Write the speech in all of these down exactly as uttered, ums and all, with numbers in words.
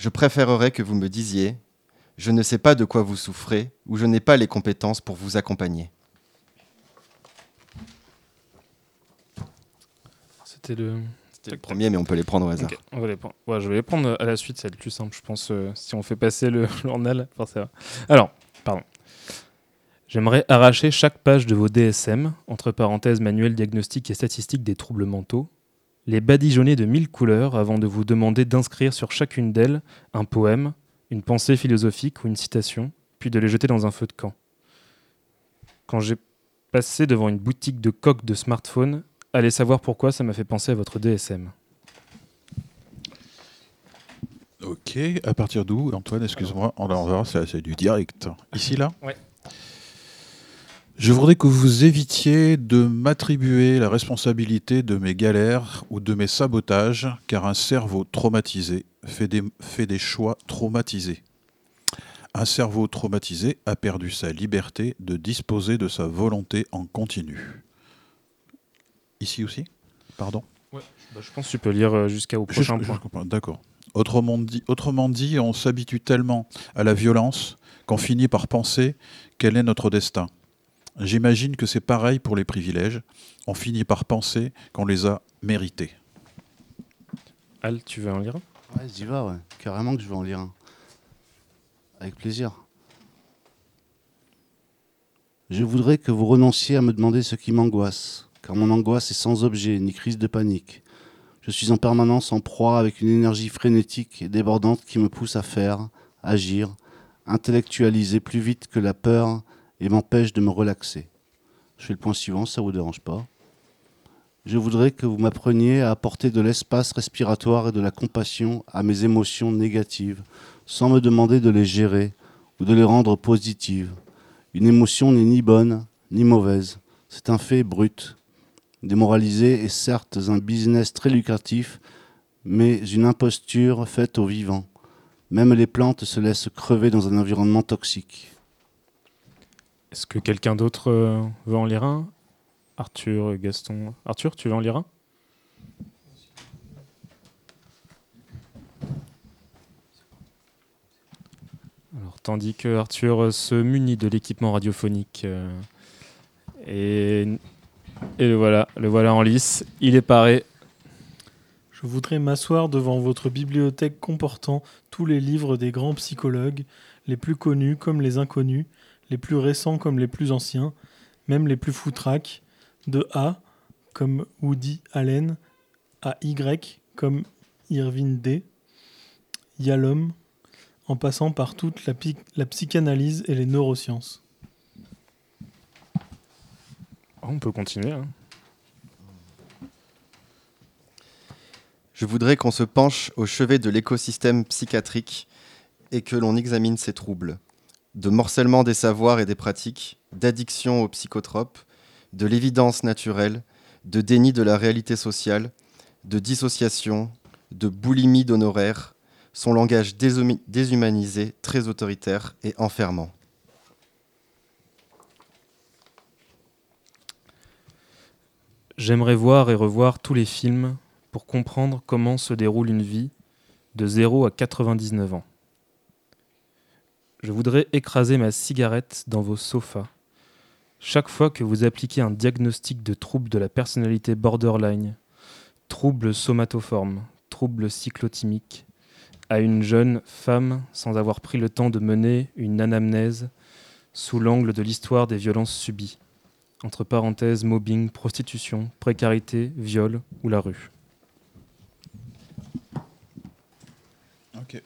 Je préférerais que vous me disiez « Je ne sais pas de quoi vous souffrez » ou « Je n'ai pas les compétences pour vous accompagner ». C'était le... C'était le premier, mais on peut les prendre au hasard. Okay, on va les prendre. Ouais, je vais les prendre à la suite, c'est le plus simple, je pense, euh, si on fait passer le journal. Enfin, ça va. Alors, pardon. J'aimerais arracher chaque page de vos D S M, entre parenthèses manuel diagnostic et statistique des troubles mentaux, les badigeonner de mille couleurs avant de vous demander d'inscrire sur chacune d'elles un poème, une pensée philosophique ou une citation, puis de les jeter dans un feu de camp. Quand j'ai passé devant une boutique de coques de smartphone, allez savoir pourquoi ça m'a fait penser à votre D S M. Ok, à partir d'où, Antoine, excuse-moi, on va voir, c'est, c'est du direct. Ici, là ? Ouais. Je voudrais que vous évitiez de m'attribuer la responsabilité de mes galères ou de mes sabotages, car un cerveau traumatisé fait des, fait des choix traumatisés. Un cerveau traumatisé a perdu sa liberté de disposer de sa volonté en continu. Ici aussi ? Pardon ? Ouais, bah, je pense que tu peux lire jusqu'au prochain je, point. Je comprends, d'accord. Autrement dit, autrement dit, on s'habitue tellement à la violence qu'on finit par penser quel est notre destin. J'imagine que c'est pareil pour les privilèges. On finit par penser qu'on les a mérités. Al, tu veux en lire un ? Ouais, j'y vais, ouais. Carrément que je vais en lire un. Avec plaisir. Je voudrais que vous renonciez à me demander ce qui m'angoisse, car mon angoisse est sans objet, ni crise de panique. Je suis en permanence en proie avec une énergie frénétique et débordante qui me pousse à faire, agir, intellectualiser plus vite que la peur et m'empêche de me relaxer. Je fais le point suivant, ça ne vous dérange pas. Je voudrais que vous m'appreniez à apporter de l'espace respiratoire et de la compassion à mes émotions négatives, sans me demander de les gérer ou de les rendre positives. Une émotion n'est ni bonne ni mauvaise, c'est un fait brut. Démoraliser est certes un business très lucratif, mais une imposture faite aux vivants. Même les plantes se laissent crever dans un environnement toxique. Est-ce que quelqu'un d'autre euh, veut en lire un ? Arthur, Gaston. Arthur, tu veux en lire un ? Alors, tandis que Arthur se munit de l'équipement radiophonique euh, et, et le voilà, le voilà en lice, il est paré. Je voudrais m'asseoir devant votre bibliothèque comportant tous les livres des grands psychologues, les plus connus comme les inconnus, les plus récents comme les plus anciens, même les plus foutraques, de A comme Woody Allen à Y comme Irving D, Yalom, en passant par toute la, pi- la psychanalyse et les neurosciences. On peut continuer. Hein. Je voudrais qu'on se penche au chevet de l'écosystème psychiatrique et que l'on examine ses troubles, de morcellement des savoirs et des pratiques, d'addiction aux psychotropes, de l'évidence naturelle, de déni de la réalité sociale, de dissociation, de boulimie d'honoraires, son langage déshumi- déshumanisé, très autoritaire et enfermant. J'aimerais voir et revoir tous les films pour comprendre comment se déroule une vie de zéro à quatre-vingt-dix-neuf ans. Je voudrais écraser ma cigarette dans vos sofas. Chaque fois que vous appliquez un diagnostic de trouble de la personnalité borderline, trouble somatoforme, trouble cyclotimique, à une jeune femme sans avoir pris le temps de mener une anamnèse sous l'angle de l'histoire des violences subies, entre parenthèses mobbing, prostitution, précarité, viol ou la rue. Ok.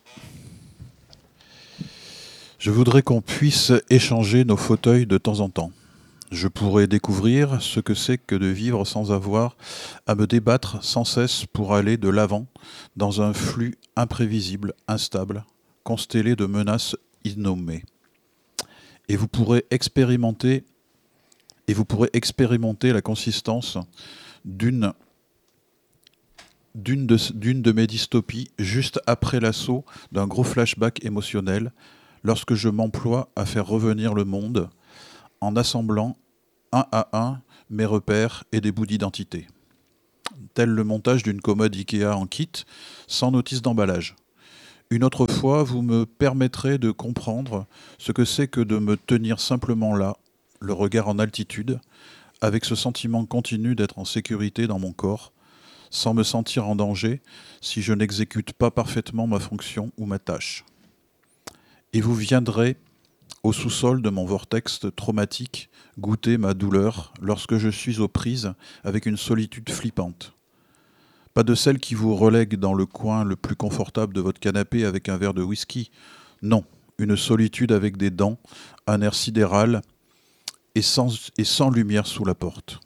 Je voudrais qu'on puisse échanger nos fauteuils de temps en temps. Je pourrais découvrir ce que c'est que de vivre sans avoir à me débattre sans cesse pour aller de l'avant dans un flux imprévisible, instable, constellé de menaces innommées. Et vous pourrez expérimenter, et vous pourrez expérimenter la consistance d'une, d'une, de, d'une de mes dystopies juste après l'assaut d'un gros flashback émotionnel lorsque je m'emploie à faire revenir le monde en assemblant un à un mes repères et des bouts d'identité. Tel le montage d'une commode Ikea en kit, sans notice d'emballage. Une autre fois, vous me permettrez de comprendre ce que c'est que de me tenir simplement là, le regard en altitude, avec ce sentiment continu d'être en sécurité dans mon corps, sans me sentir en danger si je n'exécute pas parfaitement ma fonction ou ma tâche. Et vous viendrez au sous-sol de mon vortex traumatique goûter ma douleur lorsque je suis aux prises avec une solitude flippante. Pas de celle qui vous relègue dans le coin le plus confortable de votre canapé avec un verre de whisky. Non, une solitude avec des dents, un air sidéral et sans, et sans lumière sous la porte.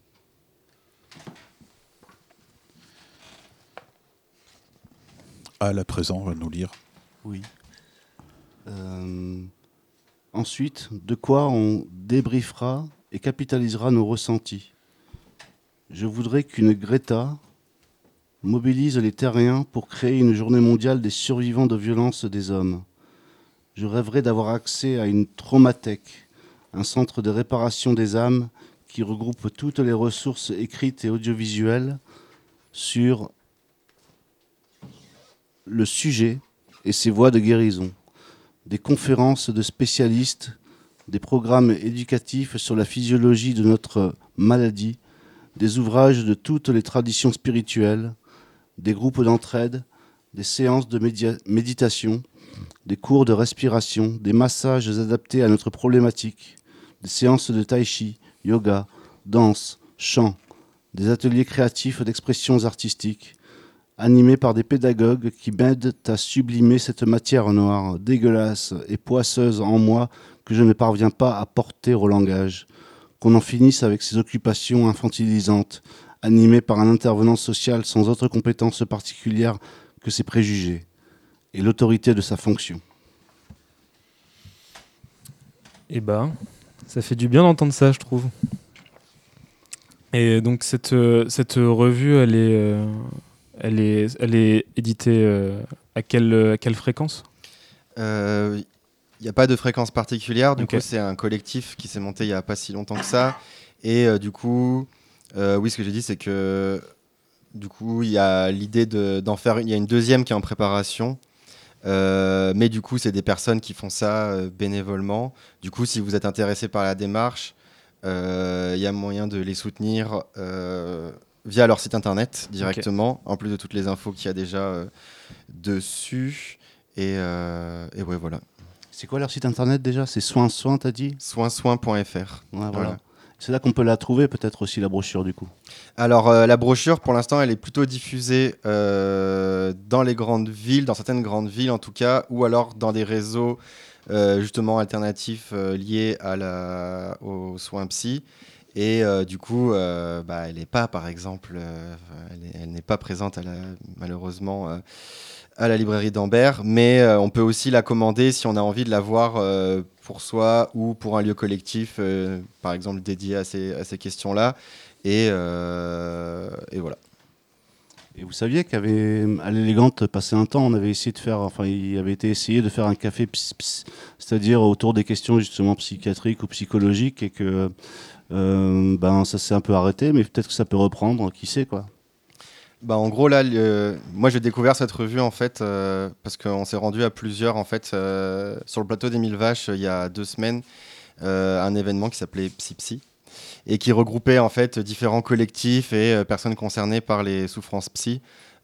Al, à présent, va nous lire. Oui. Euh, ensuite, de quoi on débriefera et capitalisera nos ressentis. Je voudrais qu'une Greta mobilise les terriens pour créer une journée mondiale des survivants de violences des hommes. Je rêverais d'avoir accès à une traumathèque, un centre de réparation des âmes qui regroupe toutes les ressources écrites et audiovisuelles sur le sujet et ses voies de guérison. Des conférences de spécialistes, des programmes éducatifs sur la physiologie de notre maladie, des ouvrages de toutes les traditions spirituelles, des groupes d'entraide, des séances de média- méditation, des cours de respiration, des massages adaptés à notre problématique, des séances de tai chi, yoga, danse, chant, des ateliers créatifs d'expressions artistiques, animés par des pédagogues qui m'aident à sublimer cette matière noire, dégueulasse et poisseuse en moi que je ne parviens pas à porter au langage. Qu'on en finisse avec ces occupations infantilisantes, animées par un intervenant social sans autre compétence particulière que ses préjugés et l'autorité de sa fonction. Eh ben, ça fait du bien d'entendre ça, je trouve. Et donc cette, euh, cette revue, elle est, euh, elle est, elle est éditée euh, à, quelle, à quelle fréquence ? Il euh, n'y a pas de fréquence particulière. Du Okay. coup, c'est un collectif qui s'est monté il n'y a pas si longtemps que ça. Et euh, du coup, euh, oui, ce que j'ai dit, c'est que du coup, il y a l'idée de, d'en faire. Il y a une deuxième qui est en préparation. Euh, mais du coup, c'est des personnes qui font ça euh, bénévolement. Du coup, si vous êtes intéressé par la démarche, il euh, y a moyen de les soutenir euh, via leur site internet directement, okay. En plus de toutes les infos qu'il y a déjà euh, dessus. Et, euh, et ouais, voilà. C'est quoi leur site internet déjà ? C'est soins soins, t'as dit ? soins soins point f r. Ouais, voilà. Voilà. C'est là qu'on peut la trouver, peut-être aussi la brochure du coup. Alors euh, la brochure, pour l'instant, elle est plutôt diffusée euh, dans les grandes villes, dans certaines grandes villes en tout cas, ou alors dans des réseaux euh, justement alternatifs euh, liés à la, aux soins psy. Et euh, du coup, euh, bah, elle n'est pas, par exemple, euh, elle, est, elle n'est pas présente à la, malheureusement euh, à la librairie d'Ambert, mais euh, on peut aussi la commander si on a envie de la voir euh, pour soi ou pour un lieu collectif, euh, par exemple dédié à ces, à ces questions-là. Et, euh, et voilà. Et vous saviez qu'à l'Élégante, passé un temps, on avait essayé de faire, enfin, il avait été essayé de faire un café ps, ps, c'est-à-dire autour des questions justement psychiatriques ou psychologiques, et que euh, ben ça s'est un peu arrêté, mais peut-être que ça peut reprendre, qui sait quoi. Bah en gros là, euh, moi j'ai découvert cette revue en fait euh, parce qu'on s'est rendu à plusieurs en fait euh, sur le plateau des Mille Vaches il y a deux semaines, euh, un événement qui s'appelait Psy Psy et qui regroupait en fait différents collectifs et euh, personnes concernées par les souffrances psy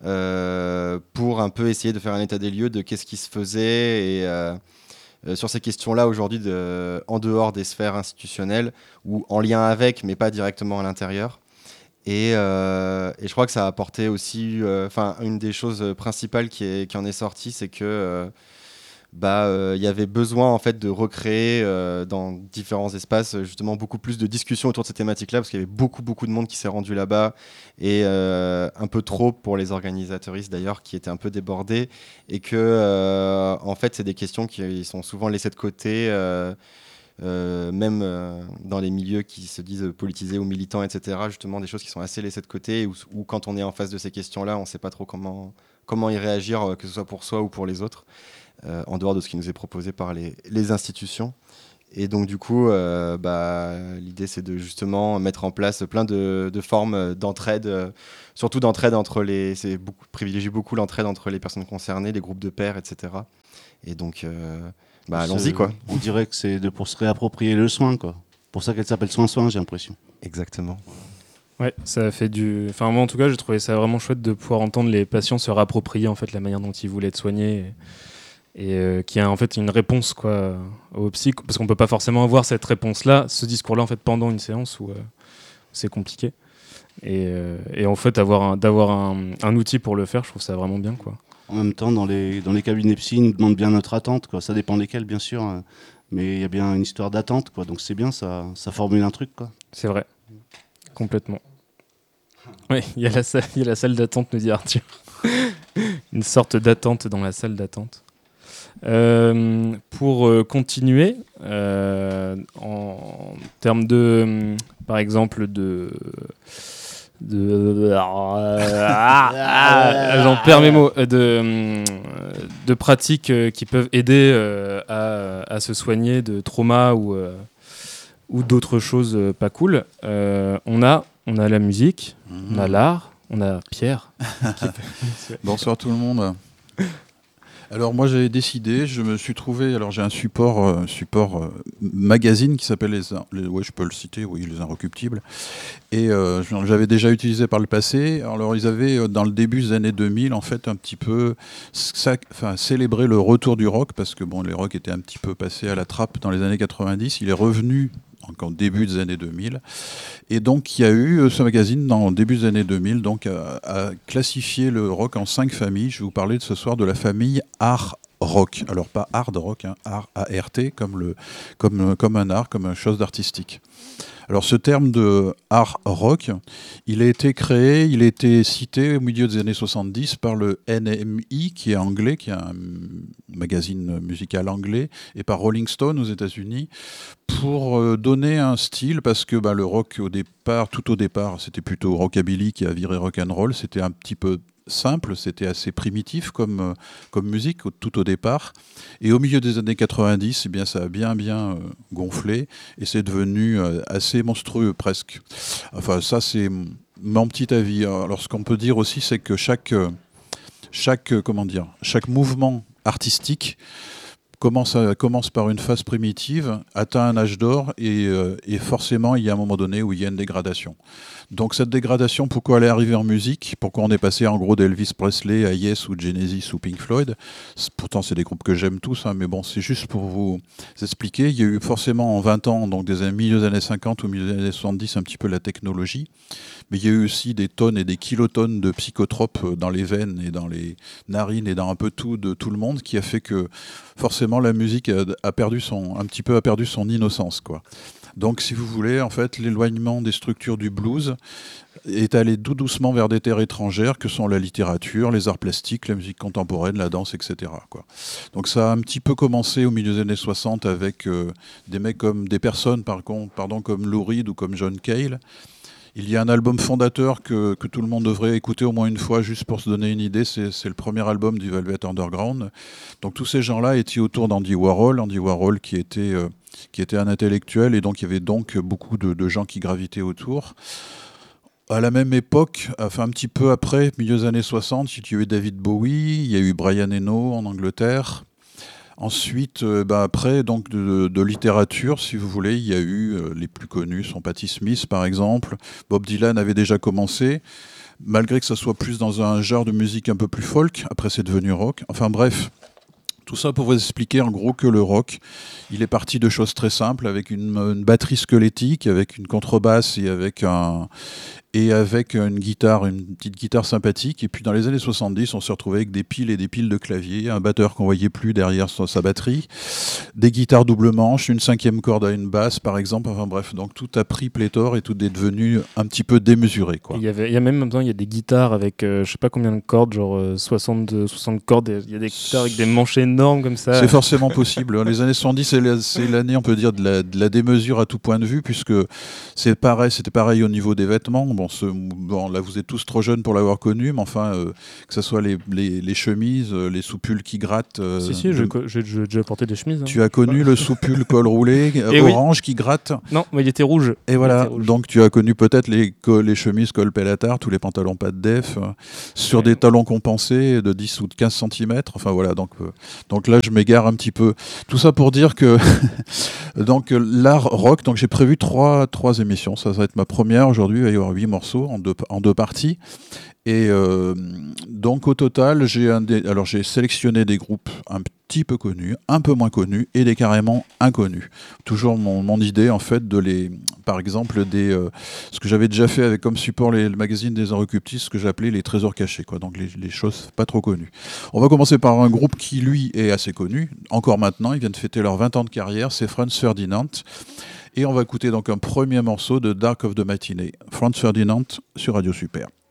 euh, pour un peu essayer de faire un état des lieux de qu'est-ce qui se faisait et euh, euh, sur ces questions-là aujourd'hui de, en dehors des sphères institutionnelles ou en lien avec mais pas directement à l'intérieur. Et, euh, et je crois que ça a apporté aussi, enfin, euh, une des choses principales qui, est, qui en est sortie, c'est que euh, bah, euh, y avait besoin en fait de recréer euh, dans différents espaces justement beaucoup plus de discussions autour de ces thématiques-là, parce qu'il y avait beaucoup beaucoup de monde qui s'est rendu là-bas et euh, un peu trop pour les organisateuristes d'ailleurs, qui étaient un peu débordés, et que euh, en fait c'est des questions qui sont souvent laissées de côté. Euh, Euh, même euh, dans les milieux qui se disent politisés ou militants, et cetera, justement des choses qui sont assez laissées de côté, où, où quand on est en face de ces questions-là, on ne sait pas trop comment, comment y réagir, euh, que ce soit pour soi ou pour les autres, euh, en dehors de ce qui nous est proposé par les, les institutions. Et donc du coup, euh, bah, l'idée c'est de justement mettre en place plein de, de formes d'entraide, euh, surtout d'entraide entre les, c'est beaucoup, privilégie beaucoup l'entraide entre les personnes concernées, les groupes de pairs, et cetera. Et donc, euh, bah, allons-y C'est- quoi. On dirait que c'est de, pour se réapproprier le soin, quoi. Pour ça qu'elle s'appelle Soin-Soin, j'ai l'impression. Exactement. Ouais, ça a fait du. Enfin, moi en tout cas, j'ai trouvé ça vraiment chouette de pouvoir entendre les patients se réapproprier en fait la manière dont ils voulaient être soignés et, et euh, qu'il y a en fait une réponse quoi au psy, parce qu'on peut pas forcément avoir cette réponse-là, ce discours-là en fait pendant une séance où euh, c'est compliqué. Et, euh, et en fait, avoir un, d'avoir un, un outil pour le faire, je trouve ça vraiment bien quoi. En même temps, dans les, dans les cabinets psy, ils nous demandent bien notre attente, quoi. Ça dépend desquels, bien sûr, hein. Mais il y a bien une histoire d'attente, quoi. Donc c'est bien, ça, ça formule un truc, quoi. C'est vrai, complètement. Oui, il y a la salle, il y a la salle d'attente, nous dit Arthur. Une sorte d'attente dans la salle d'attente. Euh, pour euh, continuer, euh, en termes de, euh, par exemple, de, de, ah, ah, j'en perds mes mots, de, euh, de pratiques euh, qui peuvent aider euh, à, à se soigner de traumas ou euh, ou d'autres choses euh, pas cool. Euh, on a, on a la musique, Mmh. on a l'art, on a Pierre. Bonsoir tout le monde. Alors moi j'ai décidé, je me suis trouvé, alors j'ai un support, euh, support euh, magazine qui s'appelle les, les, ouais je peux le citer, oui les Inrecuptibles, et euh, j'avais déjà utilisé par le passé. Alors ils avaient euh, dans le début des années deux mille en fait un petit peu, ça, enfin célébré le retour du rock parce que bon les rock étaient un petit peu passés à la trappe dans les années quatre-vingt-dix, il est revenu donc en début des années deux mille. Et donc, il y a eu euh, ce magazine, dans le début des années deux mille, donc, a, a classifié le rock en cinq familles. Je vais vous parler de ce soir de la famille art rock. Alors, pas hard rock, hein, art, A R T, comme, le, comme, comme un art, comme une chose d'artistique. Alors, ce terme de art rock, il a été créé, il a été cité au milieu des années soixante-dix par le N M I, qui est anglais, qui est un magazine musical anglais, et par Rolling Stone aux États-Unis, pour euh, donner un style, parce que bah, le rock, au départ, tout au départ, c'était plutôt rockabilly qui a viré rock'n'roll, c'était un petit peu simple, c'était assez primitif comme, euh, comme musique tout au départ. Et au milieu des années quatre-vingt-dix, eh bien, ça a bien bien euh, gonflé et c'est devenu euh, assez monstrueux presque. Enfin, ça c'est mon petit avis. Alors, ce qu'on peut dire aussi, c'est que chaque, euh, chaque, euh, comment dire, chaque mouvement artistique Commence, à, commence par une phase primitive, atteint un âge d'or et, euh, et forcément il y a un moment donné où il y a une dégradation. Donc cette dégradation, pourquoi elle est arrivée en musique? Pourquoi on est passé en gros d'Elvis Presley à Yes ou Genesis ou Pink Floyd? Pourtant c'est des groupes que j'aime tous, hein, mais bon c'est juste pour vous expliquer. Il y a eu forcément en vingt ans, donc des années, milieu des années cinquante ou milieu des années soixante-dix, un petit peu la technologie. Mais il y a eu aussi des tonnes et des kilotonnes de psychotropes dans les veines et dans les narines et dans un peu tout de tout le monde qui a fait que forcément la musique a, a perdu son, un petit peu a perdu son innocence, quoi. Donc si vous voulez, en fait, l'éloignement des structures du blues est allé tout doucement vers des terres étrangères que sont la littérature, les arts plastiques, la musique contemporaine, la danse, et cetera, quoi. Donc ça a un petit peu commencé au milieu des années soixante avec euh, des mecs comme des personnes par contre, pardon, comme Lou Reed ou comme John Cale. Il y a un album fondateur que, que tout le monde devrait écouter au moins une fois, juste pour se donner une idée, c'est, c'est le premier album du Velvet Underground. Donc tous ces gens-là étaient autour d'Andy Warhol, Andy Warhol qui était, euh, qui était un intellectuel, et donc il y avait donc beaucoup de, de gens qui gravitaient autour. À la même époque, enfin un petit peu après, milieu des années soixante, il y a eu David Bowie, il y a eu Brian Eno en Angleterre. Ensuite, euh, bah après, donc de, de littérature, si vous voulez, il y a eu euh, les plus connus sont Patti Smith, par exemple. Bob Dylan avait déjà commencé, malgré que ça soit plus dans un genre de musique un peu plus folk. Après, c'est devenu rock. Enfin bref, tout ça pour vous expliquer en gros que le rock, il est parti de choses très simples, avec une, une batterie squelettique, avec une contrebasse et avec un... et avec une guitare, une petite guitare sympathique. Et puis dans les années soixante-dix, on se retrouvait avec des piles et des piles de claviers, un batteur qu'on voyait plus derrière sa batterie, des guitares double manche, une cinquième corde à une basse par exemple. Enfin bref, donc tout a pris pléthore et tout est devenu un petit peu démesuré, quoi. Il y avait, il y a même maintenant il y a des guitares avec euh, je sais pas combien de cordes, genre euh, soixante, soixante cordes. Il y a des guitares avec des manches énormes comme ça. C'est forcément possible. Les années soixante-dix, c'est, la, c'est l'année, on peut dire, de la, de la démesure à tout point de vue, puisque c'est pareil, c'était pareil au niveau des vêtements. Bon, bon, ce, bon, là vous êtes tous trop jeunes pour l'avoir connu, mais enfin, euh, que ce soit les, les, les chemises, les soupules qui grattent. Euh, si, si, de... j'ai déjà porté des chemises. Hein. Tu as connu le soupule col roulé Et orange oui. qui gratte. Non, mais il était rouge. Et voilà, rouge. donc tu as connu peut-être les, les chemises col pélatard, tous les pantalons pas de def, euh, sur ouais. des talons compensés de dix ou de quinze centimètres. Enfin voilà, donc, euh, donc là je m'égare un petit peu. Tout ça pour dire que donc l'art rock, donc j'ai prévu trois, trois émissions. Ça va être ma première aujourd'hui, il va y avoir huit morceaux en deux, en deux parties. Et euh, donc au total, j'ai, un des, alors, j'ai sélectionné des groupes un petit peu connus, un peu moins connus et des carrément inconnus. Toujours mon, mon idée en fait de les, par exemple, des, euh, ce que j'avais déjà fait avec comme support les, le magazine des Inrecuptibles, ce que j'appelais les trésors cachés, quoi. Donc les, les choses pas trop connues. On va commencer par un groupe qui lui est assez connu, encore maintenant, ils viennent de fêter leurs vingt ans de carrière, c'est Franz Ferdinand. Et on va écouter donc un premier morceau de Dark of the Matinee, Franz Ferdinand sur Radio Super.